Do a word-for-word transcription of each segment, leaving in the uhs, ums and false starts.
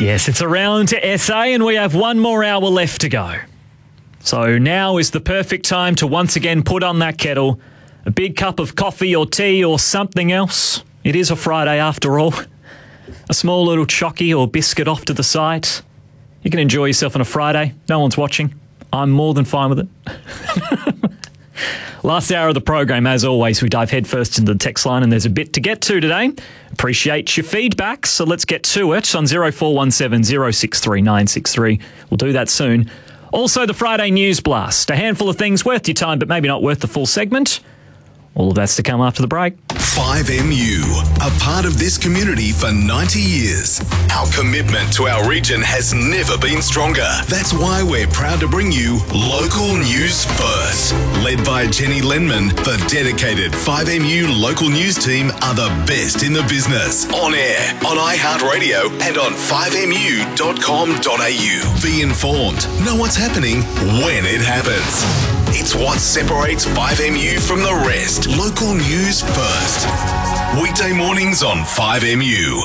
Yes, it's around to S A and we have one more hour left to go. So now is the perfect time to once again put on that kettle, a big cup of coffee or tea or something else. It is a Friday after all. A small little chocky or biscuit off to the side. You can enjoy yourself on a Friday. No one's watching. I'm more than fine with it. Last hour of the program, as always, we dive headfirst into the text line and there's a bit to get to today. Appreciate your feedback, so let's get to it on zero four one seven zero six three nine six three. We'll do that soon. Also, the Friday News Blast. A handful of things worth your time, but maybe not worth the full segment. All of that's to come after the break. five M U, a part of this community for ninety years. Our commitment to our region has never been stronger. That's why we're proud to bring you local news first. Led by Jenny Lenman, the dedicated five M U local news team are the best in the business. On air, on iHeartRadio and on five M U dot com dot a u. Be informed. Know what's happening when it happens. It's what separates five M U from the rest. Local news first. Weekday mornings on five M U.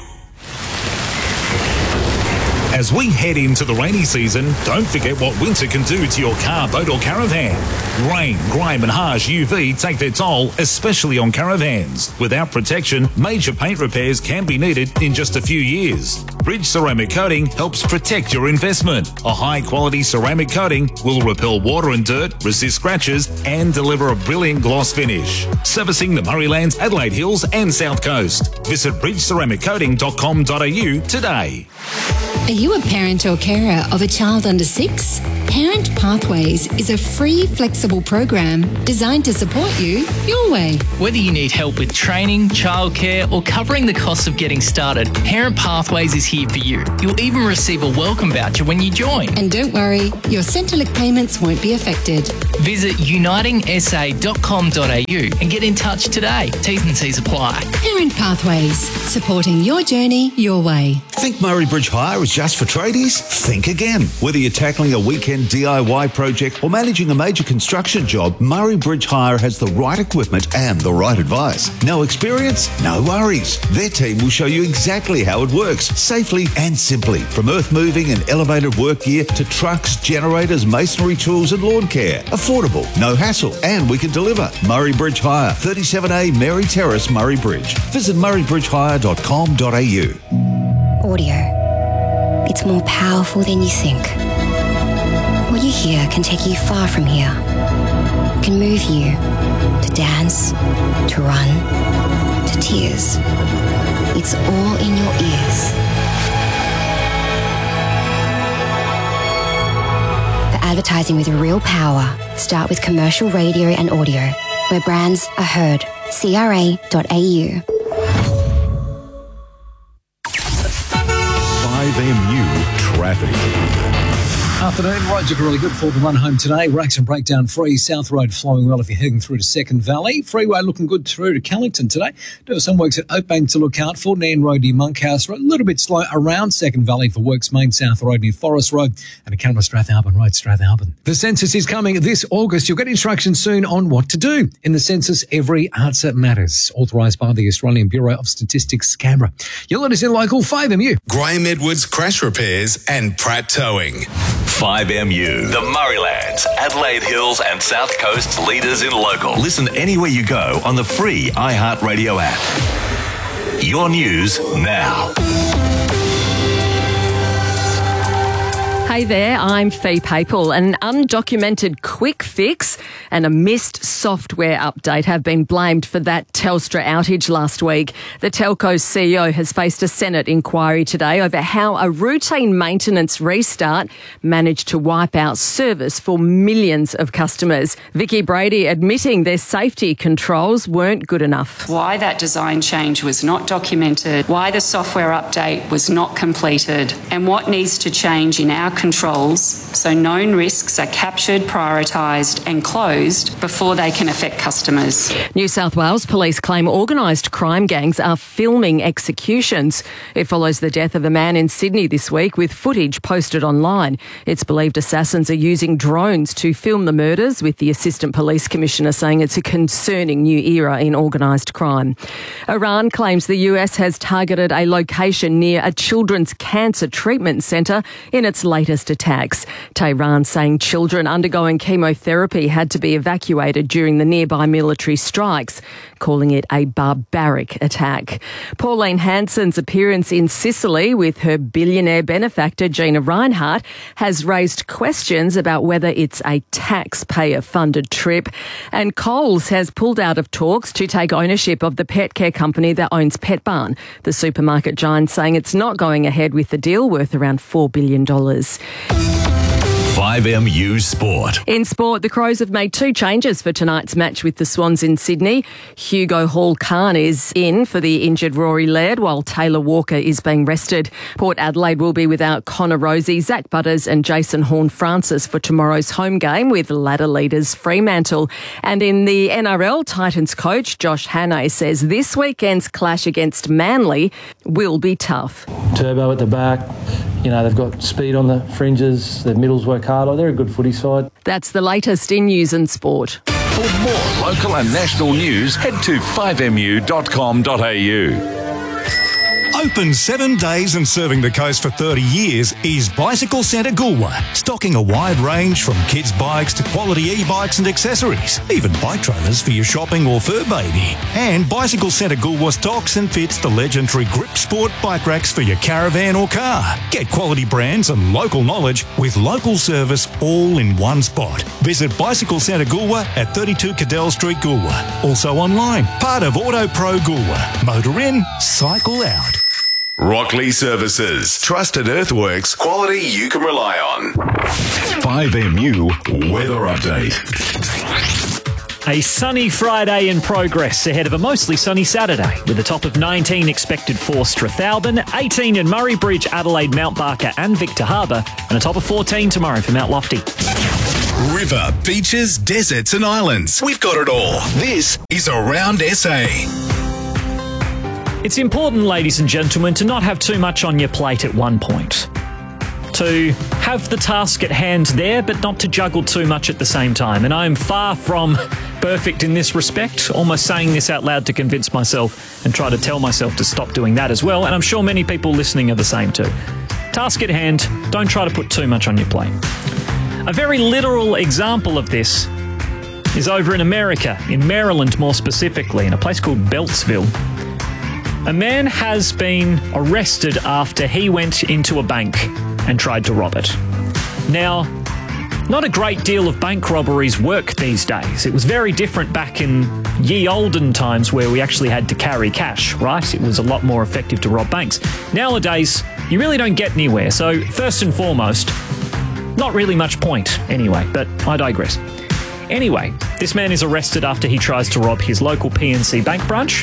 As we head into the rainy season, don't forget what winter can do to your car, boat or caravan. Rain, grime and harsh U V take their toll, especially on caravans. Without protection, major paint repairs can be needed in just a few years. Bridge Ceramic Coating helps protect your investment. A high-quality ceramic coating will repel water and dirt, resist scratches and deliver a brilliant gloss finish. Servicing the Murraylands, Adelaide Hills and South Coast. Visit bridge ceramic coating dot com dot a u today. Are you a parent or carer of a child under six? Parent Pathways is a free, flexible program designed to support you your way. Whether you need help with training, childcare, or covering the cost of getting started, Parent Pathways is here for you. You'll even receive a welcome voucher when you join. And don't worry, your Centrelink payments won't be affected. Visit uniting s a dot com dot a u and get in touch today. T's and C's apply. Parent Pathways, supporting your journey your way. Think Murray Bridge Hire is just for tradies? Think again. Whether you're tackling a weekend D I Y project or managing a major construction job, Murray Bridge Hire has the right equipment and the right advice. No experience? No worries. Their team will show you exactly how it works, safely and simply. From earth moving and elevated work gear to trucks, generators, masonry tools and lawn care. Affordable, no hassle, and we can deliver. Murray Bridge Hire, thirty-seven A Mary Terrace, Murray Bridge. Visit murray bridge hire dot com dot a u. Audio. It's more powerful than you think. What you hear can take you far from here. It can move you to dance, to run, to tears. It's all in your ears. For advertising with real power, start with commercial radio and audio, where brands are heard. C R A dot a u. five M U Traffic. Afternoon, roads are really good for the run home today. Racks and breakdown free. South Road flowing well if you're heading through to Second Valley. Freeway looking good through to Callington today. Do have some works at Oakbank to look out for. Nairn Road near Monkhouse Road. A little bit slow around Second Valley for works. Main South Road near Forest Road. And a Canberra Strathalbyn Road, Strathalbyn. The census is coming this August. You'll get instructions soon on what to do. In the census, every answer matters. Authorised by the Australian Bureau of Statistics, Canberra. You'll let us in local five M U. Graham Edwards Crash Repairs and Pratt Towing. five M U, the Murraylands, Adelaide Hills and South Coast's leaders in local. Listen anywhere you go on the free iHeartRadio app. Your news now. Hey there, I'm Fee Papel. An undocumented quick fix and a missed software update have been blamed for that Telstra outage last week. The telco's C E O has faced a Senate inquiry today over how a routine maintenance restart managed to wipe out service for millions of customers. Vicky Brady admitting their safety controls weren't good enough. Why that design change was not documented, why the software update was not completed, and what needs to change in our controls controls so known risks are captured, prioritised and closed before they can affect customers. New South Wales police claim organised crime gangs are filming executions. It follows the death of a man in Sydney this week with footage posted online. It's believed assassins are using drones to film the murders, with the Assistant Police Commissioner saying it's a concerning new era in organised crime. Iran claims the U S has targeted a location near a children's cancer treatment centre in its latest attacks. Tehran saying children undergoing chemotherapy had to be evacuated during the nearby military strikes, calling it a barbaric attack. Pauline Hanson's appearance in Sicily with her billionaire benefactor Gina Rinehart has raised questions about whether it's a taxpayer-funded trip. And Coles has pulled out of talks to take ownership of the pet care company that owns Petbarn. The supermarket giant saying it's not going ahead with the deal, worth around four billion dollars. five M U Sport. In sport, the Crows have made two changes for tonight's match with the Swans in Sydney. Hugo Hall-Khan is in for the injured Rory Laird, while Taylor Walker is being rested. Port Adelaide will be without Connor Rosie, Zach Butters and Jason Horne-Francis for tomorrow's home game with ladder leaders Fremantle. And in the N R L, Titans coach Josh Hannay says this weekend's clash against Manly will be tough. Turbo at the back. You know, they've got speed on the fringes. Their middles work harder. They're a good footy side. That's the latest in news and sport. For more local and national news, head to five m u dot com dot a u. Open seven days and serving the coast for thirty years is Bicycle Centre Goolwa, stocking a wide range from kids' bikes to quality e-bikes and accessories, even bike trailers for your shopping or fur baby. And Bicycle Centre Goolwa stocks and fits the legendary Grip Sport bike racks for your caravan or car. Get quality brands and local knowledge with local service all in one spot. Visit Bicycle Centre Goolwa at thirty-two Cadell Street, Goolwa. Also online, part of Auto Pro Goolwa. Motor in, cycle out. Rockley Services. Trusted earthworks. Quality you can rely on. five M U Weather Update. A sunny Friday in progress ahead of a mostly sunny Saturday, with a top of nineteen expected for Strathalbyn, eighteen in Murray Bridge, Adelaide, Mount Barker and Victor Harbour, and a top of fourteen tomorrow for Mount Lofty. River, beaches, deserts and islands. We've got it all. This is Around S A. It's important, ladies and gentlemen, to not have too much on your plate at one point. To have the task at hand there, but not to juggle too much at the same time. And I am far from perfect in this respect, almost saying this out loud to convince myself and try to tell myself to stop doing that as well. And I'm sure many people listening are the same too. Task at hand, don't try to put too much on your plate. A very literal example of this is over in America, in Maryland more specifically, in a place called Beltsville. A man has been arrested after he went into a bank and tried to rob it. Now, not a great deal of bank robberies work these days. It was very different back in ye olden times where we actually had to carry cash, right? It was a lot more effective to rob banks. Nowadays, you really don't get anywhere. So first and foremost, not really much point anyway, but I digress. Anyway, this man is arrested after he tries to rob his local P N C bank branch.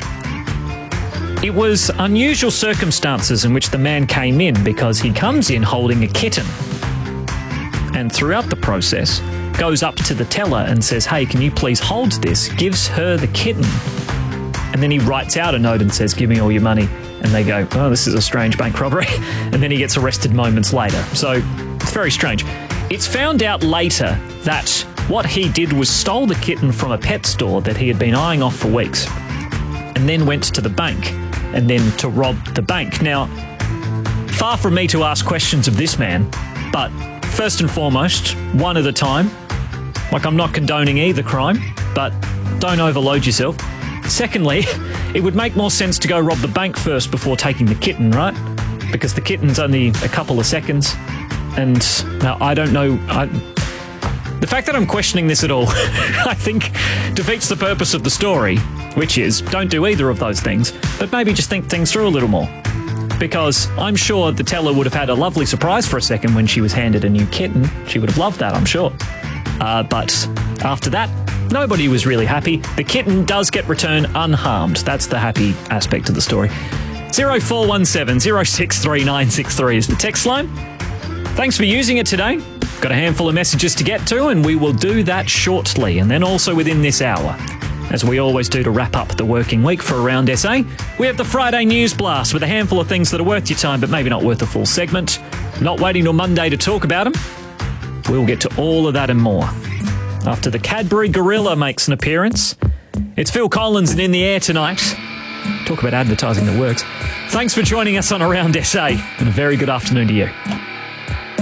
It was unusual circumstances in which the man came in because he comes in holding a kitten. And throughout the process, goes up to the teller and says, "Hey, can you please hold this?" Gives her the kitten. And then he writes out a note and says, "Give me all your money." And they go, "Oh, this is a strange bank robbery." And then he gets arrested moments later. So it's very strange. It's found out later that what he did was stole the kitten from a pet store that he had been eyeing off for weeks, and then went to the bank and then to rob the bank. Now, far from me to ask questions of this man, but first and foremost, one at a time. Like, I'm not condoning either crime, but don't overload yourself. Secondly, it would make more sense to go rob the bank first before taking the kitten, right? Because the kitten's only a couple of seconds. And now I don't know... I, the fact that I'm questioning this at all, I think, defeats the purpose of the story, which is don't do either of those things, but maybe just think things through a little more. Because I'm sure the teller would have had a lovely surprise for a second when she was handed a new kitten. She would have loved that, I'm sure. Uh, but after that, nobody was really happy. The kitten does get returned unharmed. That's the happy aspect of the story. zero four one seven, zero six three nine six three is the text line. Thanks for using it today. Got a handful of messages to get to, and we will do that shortly, and then also within this hour. As we always do to wrap up the working week for Around S A, we have the Friday News Blast with a handful of things that are worth your time but maybe not worth a full segment. Not waiting till Monday to talk about them. We'll get to all of that and more after the Cadbury Gorilla makes an appearance. It's Phil Collins and In the Air tonight. Talk about advertising that works. Thanks for joining us on Around S A, and a very good afternoon to you.